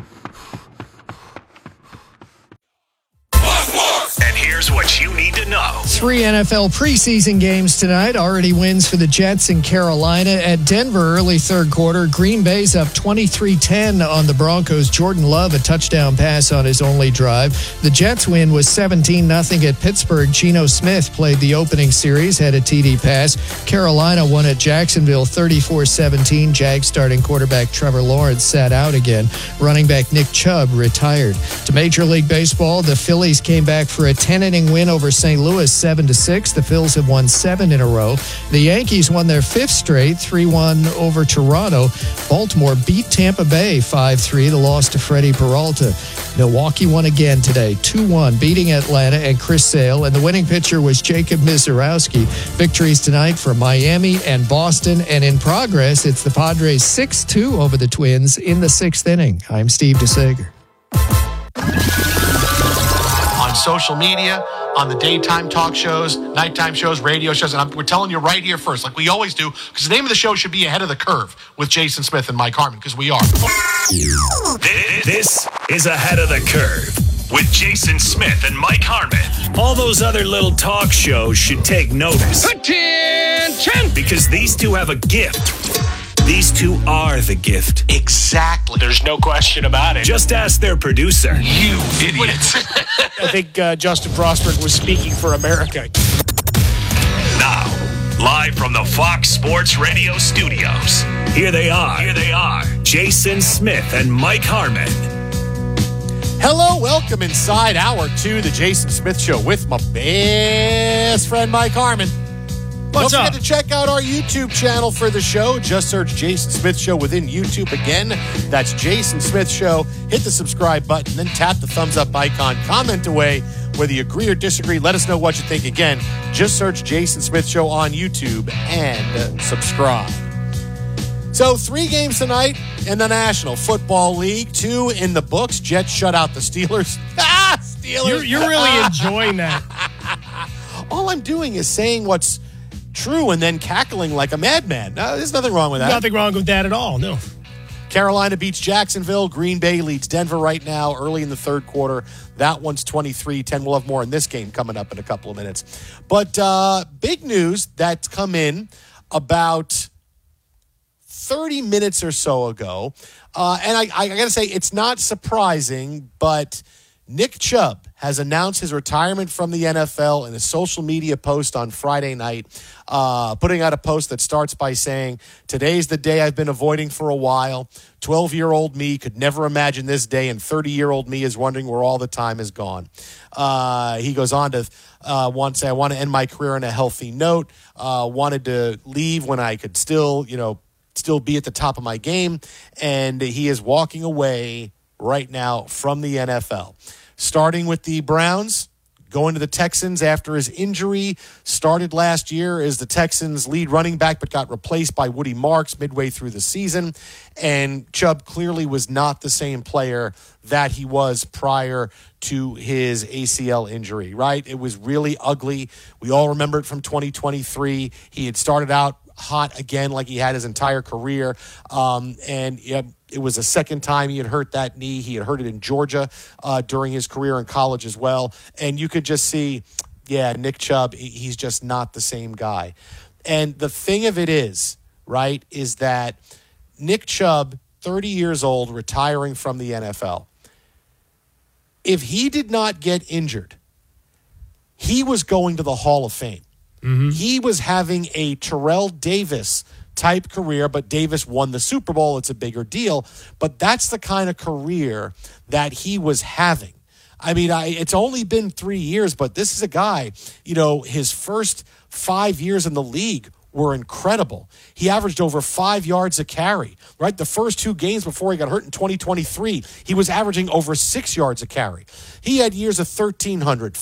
And here's what you need to know. 3 NFL preseason games tonight. Already wins for the Jets in Carolina. At Denver, early third quarter, Green Bay's up 23-10 on the Broncos. Jordan Love, a touchdown pass on his only drive. The Jets win was 17-0 at Pittsburgh. Geno Smith played the opening series, had a TD pass. Carolina won at Jacksonville 34-17. Jags starting quarterback Trevor Lawrence sat out again. Running back Nick Chubb retired. To Major League Baseball, the Phillies came back for a 10-inning win over St. Louis, 7-6. The Phils have won 7 in a row. The Yankees won their 5th straight, 3-1 over Toronto. Baltimore beat Tampa Bay 5-3. The loss to Freddie Peralta. Milwaukee won again today, 2-1, beating Atlanta and Chris Sale. And the winning pitcher was Jacob Misiorowski. Victories tonight for Miami and Boston. And in progress, it's the Padres 6-2 over the Twins in the 6th inning. I'm Steve DeSager. On social media, on the daytime talk shows, nighttime shows, radio shows, and we're telling you right here first, like we always do, because the name of the show should be Ahead of the Curve with Jason Smith and Mike Harmon, because we are. This is Ahead of the Curve with Jason Smith and Mike Harmon. All those other little talk shows should take notice. Attention! Because these two have a gift. These two are the gift. Exactly. There's no question about it. Just ask their producer. You idiots. I think Justin Frostberg was speaking for America. Now, live from the Fox Sports Radio studios, here they are, Jason Smith and Mike Harmon. Hello, welcome inside Hour 2, the Jason Smith Show with my best friend Mike Harmon. Don't forget to check out our YouTube channel for the show. Just search Jason Smith Show within YouTube. Again, that's Jason Smith Show. Hit the subscribe button, then tap the thumbs up icon. Comment away whether you agree or disagree. Let us know what you think. Again, just search Jason Smith Show on YouTube and subscribe. So 3 games tonight in the National Football League. 2 in the books. Jets shut out the Steelers. Steelers. You're really enjoying that. All I'm doing is saying what's true and then cackling like a madman. No, there's nothing wrong with that. Nothing wrong with that at all, no. Carolina beats Jacksonville. Green Bay leads Denver right now early in the third quarter. That one's 23-10. We'll have more in this game coming up in a couple of minutes. But big news that's come in about 30 minutes or so ago. And I got to say, it's not surprising, but Nick Chubb has announced his retirement from the NFL in a social media post on Friday night, putting out a post that starts by saying, "Today's the day I've been avoiding for a while. 12-year-old me could never imagine this day, and 30-year-old me is wondering where all the time has gone." He goes on to want to say, "I want to end my career on a healthy note. Wanted to leave when I could still be at the top of my game." And he is walking away right now from the NFL. Starting with the Browns, going to the Texans after his injury. Started last year as the Texans' lead running back, but got replaced by Woody Marks midway through the season. And Chubb clearly was not the same player that he was prior to his ACL injury, right? It was really ugly. We all remember it from 2023. He had started out hot again like he had his entire career. It was the second time he had hurt that knee. He had hurt it in Georgia during his career in college as well. And you could just see, Nick Chubb, he's just not the same guy. And the thing of it is, right, is that Nick Chubb 30 years old, retiring from the NFL. If he did not get injured, he was going to the Hall of Fame. Mm-hmm. He was having a Terrell Davis type career, but Davis won the Super Bowl. It's a bigger deal. But that's the kind of career that he was having. I mean, it's only been 3 years, but this is a guy, his first 5 years in the league were incredible. He averaged over 5 yards a carry, right? The first 2 games before he got hurt in 2023, he was averaging over 6 yards a carry. He had years of 1,300,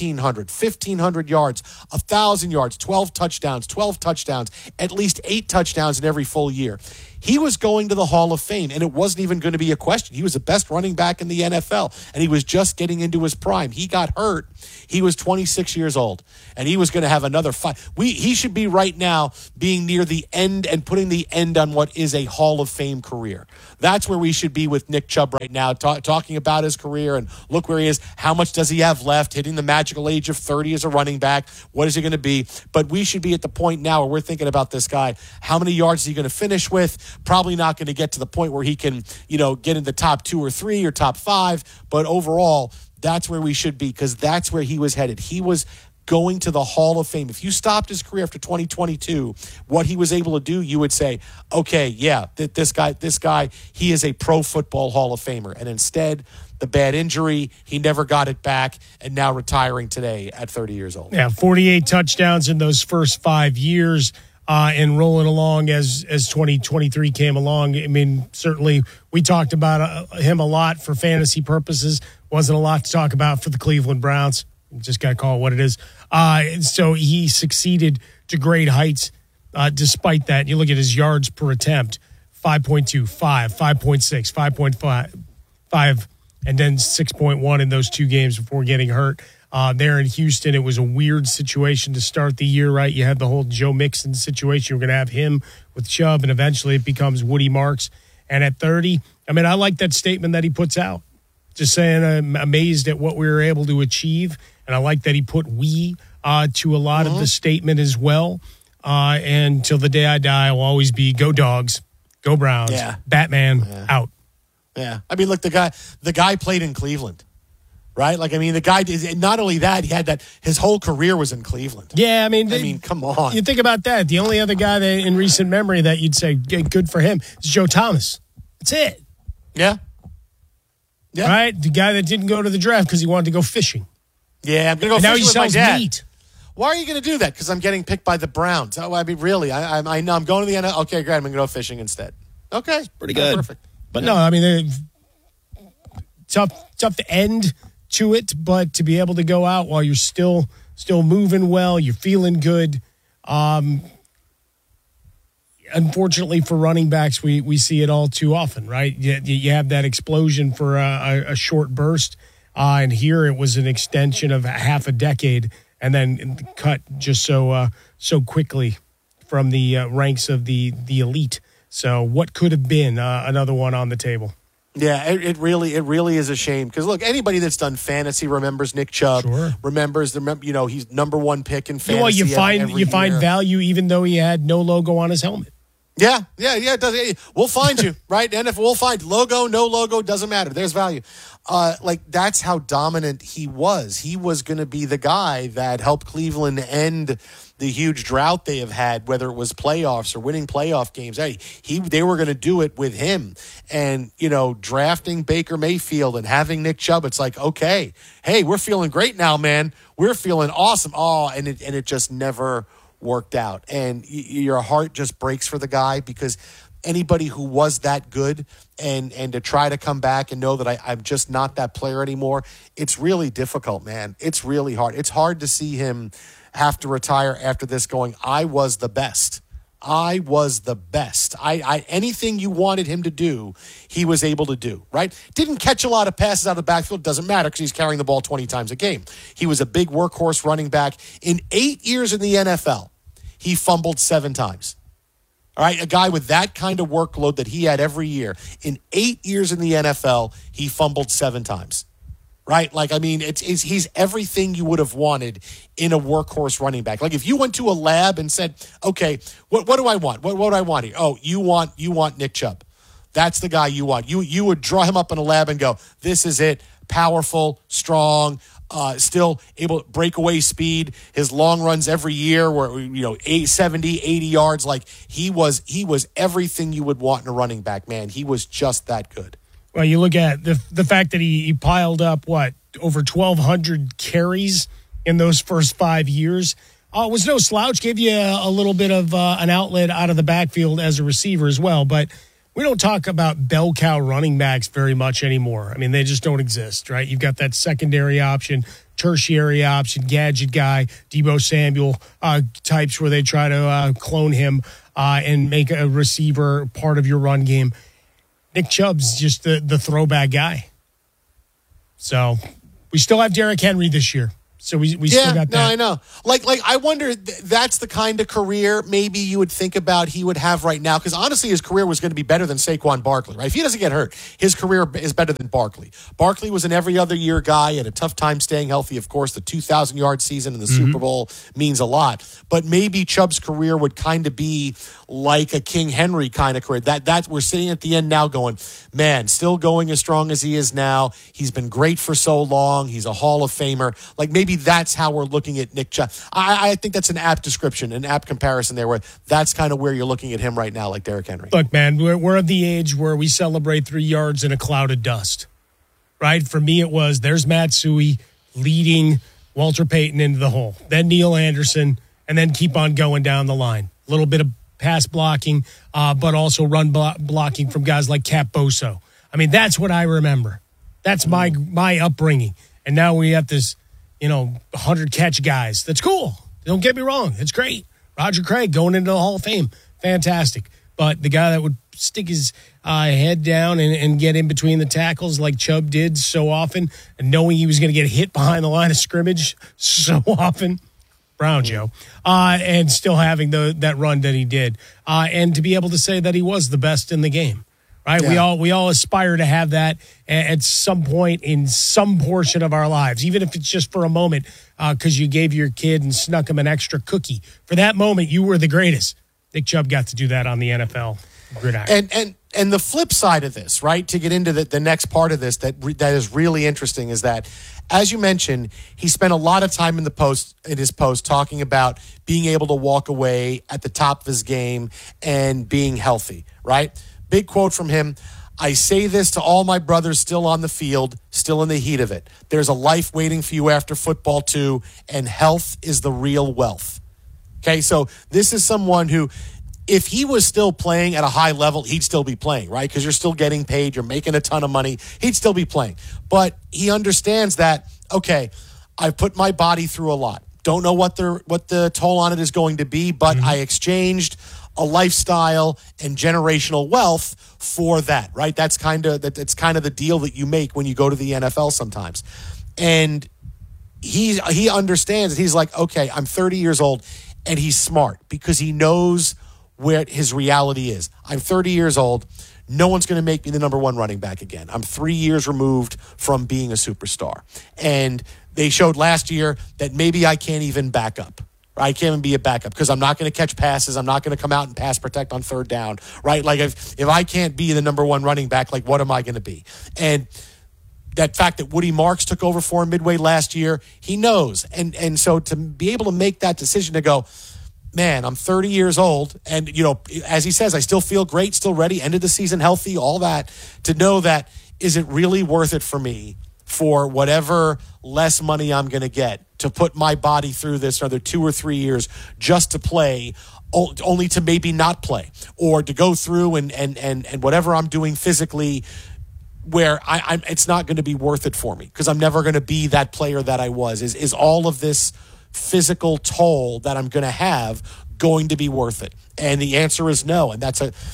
1,500 yards, 1,000 yards, 12 touchdowns, at least 8 touchdowns in every full year. He was going to the Hall of Fame, and it wasn't even going to be a question. He was the best running back in the NFL, and he was just getting into his prime. He got hurt. He was 26 years old, and he was going to have another fight. He should be right now being near the end and putting the end on what is a Hall of Fame career. That's where we should be with Nick Chubb right now, talking about his career, and look where he is. How much does he have left? Hitting the magical age of 30 as a running back. What is he going to be? But we should be at the point now where we're thinking about this guy. How many yards is he going to finish with? Probably not going to get to the point where he can, get in the top 2 or 3 or top 5. But overall, that's where we should be, because that's where he was headed. He was going to the Hall of Fame. If you stopped his career after 2022, what he was able to do, you would say, okay, yeah, this guy, he is a pro football Hall of Famer. And instead, the bad injury, he never got it back, and now retiring today at 30 years old. Yeah, 48 touchdowns in those first 5 years. And rolling along as 2023 came along. I mean, certainly we talked about him a lot for fantasy purposes. Wasn't a lot to talk about for the Cleveland Browns. Just got to call it what it is. So he succeeded to great heights despite that. You look at his yards per attempt, 5.2, 5, 5.6, 5.5, and then 6.1 in those 2 games before getting hurt. There in Houston, it was a weird situation to start the year, right? You had the whole Joe Mixon situation. You're going to have him with Chubb, and eventually it becomes Woody Marks. And at 30, I mean, I like that statement that he puts out. Just saying I'm amazed at what we were able to achieve. And I like that he put we to a lot of the statement as well. And till the day I die, I'll always be go Dogs, go Browns, Batman, out. Yeah. I mean, look, the guy played in Cleveland. Right? Like, I mean, the guy, not only that, he had that, his whole career was in Cleveland. Yeah, I mean, come on. You think about that. The only other guy that in recent memory that you'd say, good for him, is Joe Thomas. That's it. Yeah. Yeah. Right? The guy that didn't go to the draft because he wanted to go fishing. Yeah, I'm going to go fishing with my dad. Now he sells meat. Why are you going to do that? Because I'm getting picked by the Browns. Oh, I mean, really? I know I'm going to the NFL. Okay, great. I'm going to go fishing instead. Okay. Pretty good. Perfect. But no, I mean, tough to end to it, but to be able to go out while you're still moving well, you're feeling good. Unfortunately for running backs, we see it all too often, right? You have that explosion for a short burst, and here it was an extension of half a decade, and then cut just so quickly from the ranks of the elite. So what could have been another one on the table? Yeah, it really is a shame, because look, anybody that's done fantasy remembers Nick Chubb. Sure. Remembers he's number 1 pick in fantasy. You find value even though he had no logo on his helmet. Yeah. It does. We'll find you, right? And if we'll find logo, no logo, doesn't matter. There's value. That's how dominant he was. He was going to be the guy that helped Cleveland end the huge drought they have had, whether it was playoffs or winning playoff games. They were going to do it with him. And, drafting Baker Mayfield and having Nick Chubb, it's like, okay, hey, we're feeling great now, man. We're feeling awesome. Oh, and it just never worked out. And your heart just breaks for the guy, because anybody who was that good and to try to come back and know that I'm just not that player anymore, it's really difficult, man. It's really hard. It's hard to see him have to retire after this going, I was the best. I was the best. Anything you wanted him to do, he was able to do, right? Didn't catch a lot of passes out of the backfield. Doesn't matter, because he's carrying the ball 20 times a game. He was a big workhorse running back. In 8 years in the NFL, he fumbled 7 times. All right, a guy with that kind of workload that he had every year. In 8 years in the NFL, he fumbled 7 times. Right? Like, I mean, he's everything you would have wanted in a workhorse running back. Like, if you went to a lab and said, okay, what do I want? What do I want here? Oh, you want Nick Chubb. That's the guy you want. You would draw him up in a lab and go, this is it. Powerful, strong, still able to breakaway speed. His long runs every year were 70, 80 yards. Like he was everything you would want in a running back, man. He was just that good. Well, you look at the fact that he piled up, over 1,200 carries in those first 5 years. It was no slouch. Gave you a little bit of an outlet out of the backfield as a receiver as well. But we don't talk about bell cow running backs very much anymore. I mean, they just don't exist, right? You've got that secondary option, tertiary option, gadget guy, Deebo Samuel types where they try to clone him and make a receiver part of your run game. Nick Chubb's just the throwback guy. So we still have Derrick Henry this year. So we still got that. No, I know. Like I wonder, that's the kind of career maybe you would think about he would have right now. Because honestly, his career was going to be better than Saquon Barkley, right? If he doesn't get hurt, his career is better than Barkley. Barkley was an every other year guy, had a tough time staying healthy. Of course, the 2,000-yard season in the Super Bowl means a lot. But maybe Chubb's career would kind of be like a King Henry kind of career. That we're sitting at the end now going, man, still going as strong as he is now. He's been great for so long. He's a Hall of Famer. Like maybe that's how we're looking at Nick Chubb. I think that's an apt description, an apt comparison there, where that's kind of where you're looking at him right now, like Derrick Henry. Look, man, we're of the age where we celebrate 3 yards in a cloud of dust, right? For me, it was there's Matsui leading Walter Payton into the hole, then Neil Anderson, and then keep on going down the line. A little bit of pass blocking, but also run blocking from guys like Cap Boso. I mean, that's what I remember. That's my upbringing. And now we have this 100-catch guys. That's cool. Don't get me wrong. It's great. Roger Craig going into the Hall of Fame. Fantastic. But the guy that would stick his head down and get in between the tackles like Chubb did so often, and knowing he was going to get hit behind the line of scrimmage so often, Brown Joe, and still having that run that he did. And to be able to say that he was the best in the game. Right, yeah. We all aspire to have that at some point in some portion of our lives, even if it's just for a moment, because you gave your kid and snuck him an extra cookie. For that moment, you were the greatest. Nick Chubb got to do that on the NFL gridiron. And the flip side of this, right, to get into the next part of this that is really interesting is that, as you mentioned, he spent a lot of time in his post talking about being able to walk away at the top of his game and being healthy, right? Big quote from him. I say this to all my brothers still on the field, still in the heat of it. There's a life waiting for you after football too, and health is the real wealth. Okay, so this is someone who, if he was still playing at a high level, he'd still be playing, right? Because you're still getting paid, you're making a ton of money. He'd still be playing. But he understands that, okay, I've put my body through a lot. Don't know what the toll on it is going to be, but I exchanged a lifestyle and generational wealth for that, right? That's kind of the deal that you make when you go to the NFL sometimes. And he understands it. He's like, okay, I'm 30 years old, and he's smart because he knows where his reality is. I'm 30 years old. No one's going to make me the number one running back again. I'm 3 years removed from being a superstar. And they showed last year that maybe I can't even back up. I can't even be a backup because I'm not going to catch passes. I'm not going to come out and pass protect on third down, right? Like if I can't be the number one running back, like what am I going to be? And that fact that Woody Marks took over for him midway last year, he knows. And so to be able to make that decision to go, man, I'm 30 years old. And, as he says, I still feel great, still ready, ended the season healthy, all that. To know that, is it really worth it for me for whatever less money I'm going to get to put my body through this another 2 or 3 years just to play, only to maybe not play, or to go through and whatever I'm doing physically where I'm it's not going to be worth it for me because I'm never going to be that player that I was. Is all of this physical toll that I'm going to have going to be worth it? And the answer is no. And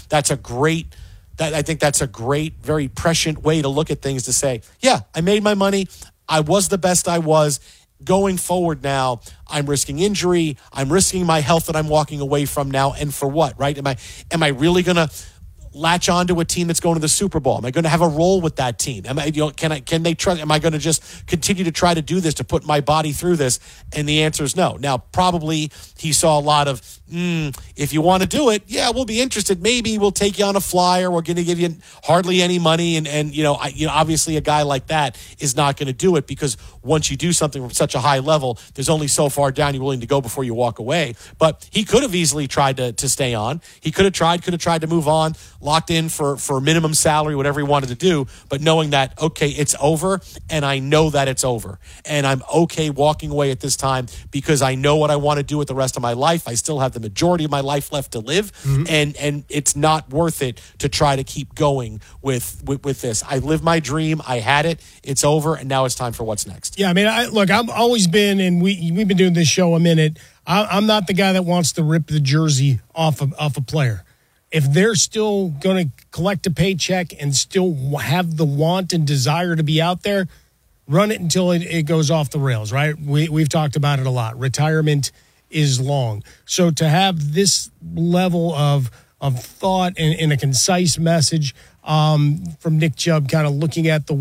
I think that's a great, very prescient way to look at things, to say, yeah, I made my money. I was the best I was. Going forward now, I'm risking injury. I'm risking my health that I'm walking away from now. And for what, right? Am I really going to latch onto a team that's going to the Super Bowl? Am I going to have a role with that team? Am I going to just continue to try to do this, to put my body through this? And the answer is no. Now, probably he saw a lot of, if you want to do it, yeah, we'll be interested. Maybe we'll take you on a flyer. We're going to give you hardly any money. And obviously a guy like that is not going to do it, because once you do something from such a high level, there's only so far down you're willing to go before you walk away. But he could have easily tried to stay on. He could have tried to move on, locked in for minimum salary, whatever he wanted to do, but knowing that, okay, it's over, and I know that it's over. And I'm okay walking away at this time because I know what I want to do with the rest of my life. I still have the majority of my life left to live, and it's not worth it to try to keep going with this. I lived my dream. I had it. It's over, and now it's time for what's next. Yeah, I mean, I've always been, and we've been doing this show a minute, I'm not the guy that wants to rip the jersey off a player. If they're still going to collect a paycheck and still have the want and desire to be out there, run it until it goes off the rails, right? We've talked about it a lot. Retirement is long. So to have this level of thought and a concise message from Nick Chubb, kind of looking at the